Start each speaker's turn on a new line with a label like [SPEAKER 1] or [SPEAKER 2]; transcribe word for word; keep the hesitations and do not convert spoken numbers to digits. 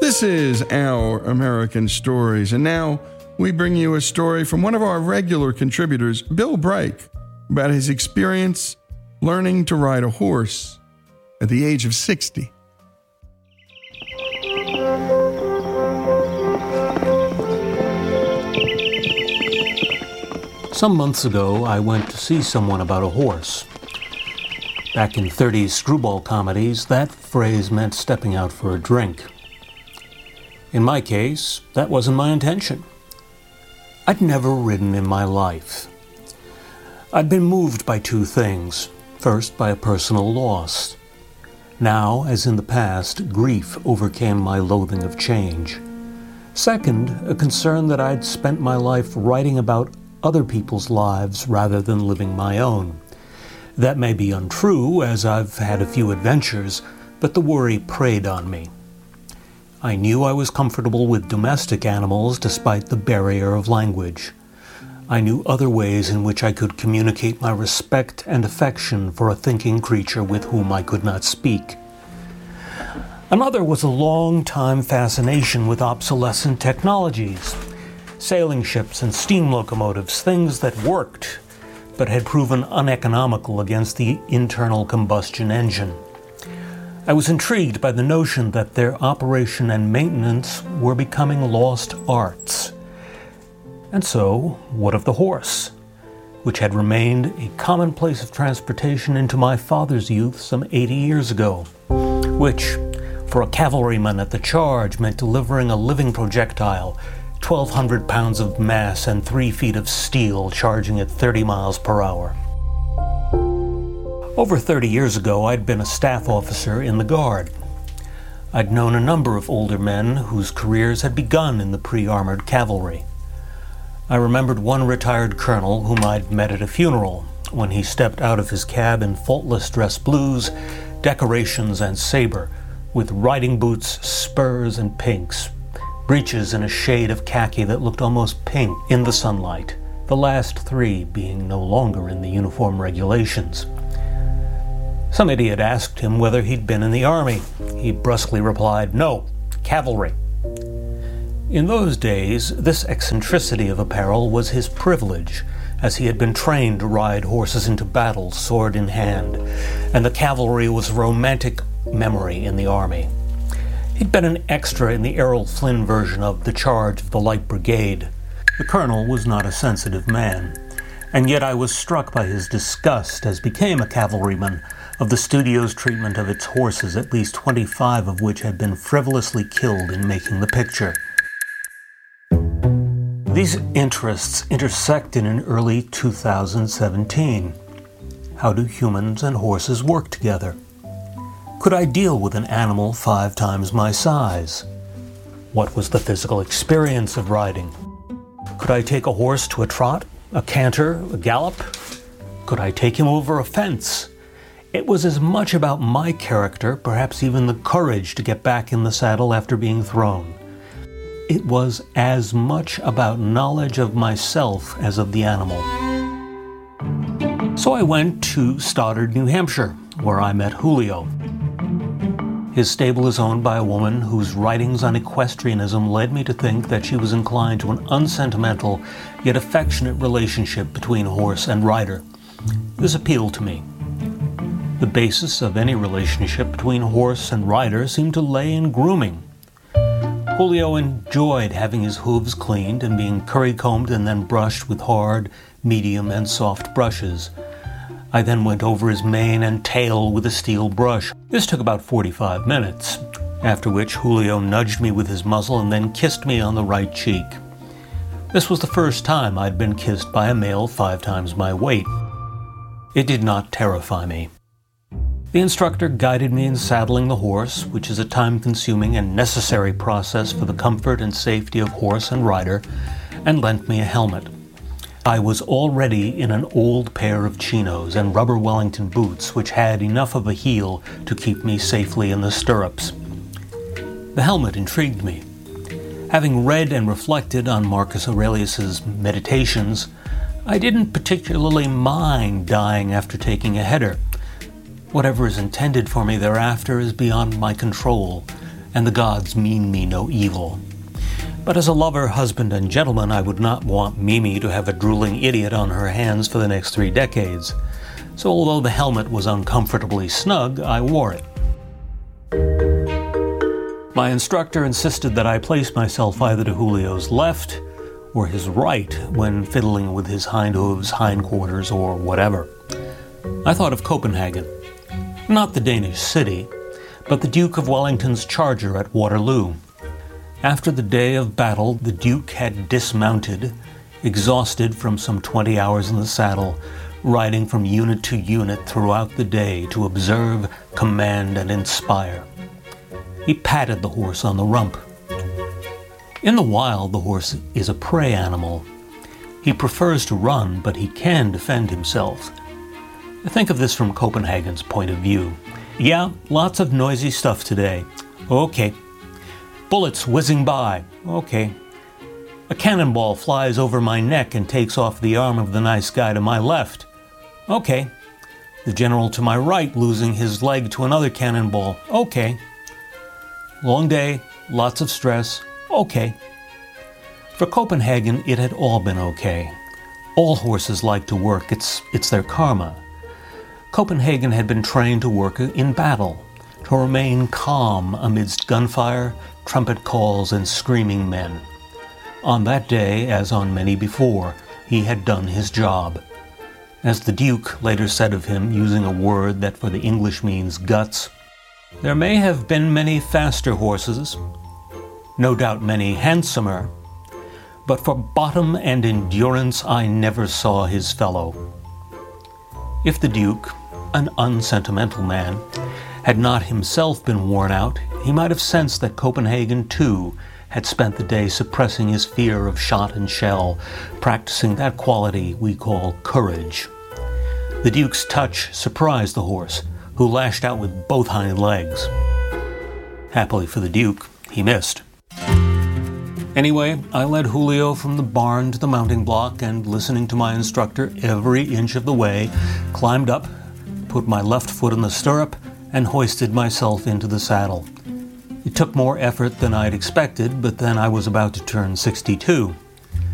[SPEAKER 1] This is Our American Stories, and now we bring you a story from one of our regular contributors, Bill Brike, about his experience learning to ride a horse at the age of sixty.
[SPEAKER 2] Some months ago, I went to see someone about a horse. Back in thirties screwball comedies, that phrase meant stepping out for a drink. In my case, that wasn't my intention. I'd never ridden in my life. I'd been moved by two things. First, by a personal loss. Now, as in the past, grief overcame my loathing of change. Second, a concern that I'd spent my life writing about other people's lives rather than living my own. That may be untrue, as I've had a few adventures, but the worry preyed on me. I knew I was comfortable with domestic animals despite the barrier of language. I knew other ways in which I could communicate my respect and affection for a thinking creature with whom I could not speak. Another was a long-time fascination with obsolescent technologies. Sailing ships and steam locomotives, things that worked, but had proven uneconomical against the internal combustion engine. I was intrigued by the notion that their operation and maintenance were becoming lost arts. And so, what of the horse, which had remained a commonplace of transportation into my father's youth some eighty years ago, which, for a cavalryman at the charge, meant delivering a living projectile, twelve hundred pounds of mass and three feet of steel charging at thirty miles per hour. Over thirty years ago, I'd been a staff officer in the Guard. I'd known a number of older men whose careers had begun in the pre-armored cavalry. I remembered one retired colonel whom I'd met at a funeral when he stepped out of his cab in faultless dress blues, decorations, and saber, with riding boots, spurs, and pinks, breeches in a shade of khaki that looked almost pink in the sunlight, the last three being no longer in the uniform regulations. Some idiot asked him whether he'd been in the army. He brusquely replied, "No, cavalry." In those days, this eccentricity of apparel was his privilege, as he had been trained to ride horses into battle, sword in hand, and the cavalry was a romantic memory in the army. He'd been an extra in the Errol Flynn version of The Charge of the Light Brigade. The colonel was not a sensitive man, and yet I was struck by his disgust, as became a cavalryman, of the studio's treatment of its horses, at least twenty-five of which had been frivolously killed in making the picture. These interests intersected in early two thousand seventeen. How do humans and horses work together? Could I deal with an animal five times my size? What was the physical experience of riding? Could I take a horse to a trot, a canter, a gallop? Could I take him over a fence? It was as much about my character, perhaps even the courage to get back in the saddle after being thrown. It was as much about knowledge of myself as of the animal. So I went to Stoddard, New Hampshire, where I met Julio. His stable is owned by a woman whose writings on equestrianism led me to think that she was inclined to an unsentimental yet affectionate relationship between horse and rider. This appealed to me. The basis of any relationship between horse and rider seemed to lay in grooming. Julio enjoyed having his hooves cleaned and being curry-combed and then brushed with hard, medium, and soft brushes. I then went over his mane and tail with a steel brush. This took about forty-five minutes, after which Julio nudged me with his muzzle and then kissed me on the right cheek. This was the first time I'd been kissed by a male five times my weight. It did not terrify me. The instructor guided me in saddling the horse, which is a time-consuming and necessary process for the comfort and safety of horse and rider, and lent me a helmet. I was already in an old pair of chinos and rubber Wellington boots, which had enough of a heel to keep me safely in the stirrups. The helmet intrigued me. Having read and reflected on Marcus Aurelius's Meditations, I didn't particularly mind dying after taking a header. Whatever is intended for me thereafter is beyond my control, and the gods mean me no evil. But as a lover, husband, and gentleman, I would not want Mimi to have a drooling idiot on her hands for the next three decades. So although the helmet was uncomfortably snug, I wore it. My instructor insisted that I place myself either to Julio's left or his right when fiddling with his hind hooves, hindquarters, or whatever. I thought of Copenhagen. Not the Danish city, but the Duke of Wellington's charger at Waterloo. After the day of battle, the Duke had dismounted, exhausted from some twenty hours in the saddle, riding from unit to unit throughout the day to observe, command, and inspire. He patted the horse on the rump. In the wild, the horse is a prey animal. He prefers to run, but he can defend himself. Think of this from Copenhagen's point of view. Yeah, lots of noisy stuff today. Okay. Bullets whizzing by. Okay. A cannonball flies over my neck and takes off the arm of the nice guy to my left. Okay. The general to my right losing his leg to another cannonball. Okay. Long day, lots of stress. Okay. For Copenhagen, it had all been okay. All horses like to work. It's, it's their karma. Copenhagen had been trained to work in battle, to remain calm amidst gunfire, trumpet calls, and screaming men. On that day, as on many before, he had done his job. As the Duke later said of him, using a word that for the English means guts, "There may have been many faster horses, no doubt many handsomer, but for bottom and endurance I never saw his fellow." If the Duke, an unsentimental man, had not himself been worn out, he might have sensed that Copenhagen, too, had spent the day suppressing his fear of shot and shell, practicing that quality we call courage. The Duke's touch surprised the horse, who lashed out with both hind legs. Happily for the Duke, he missed. Anyway, I led Julio from the barn to the mounting block and, listening to my instructor every inch of the way, climbed up, put my left foot in the stirrup, and hoisted myself into the saddle. It took more effort than I'd expected, but then I was about to turn sixty-two.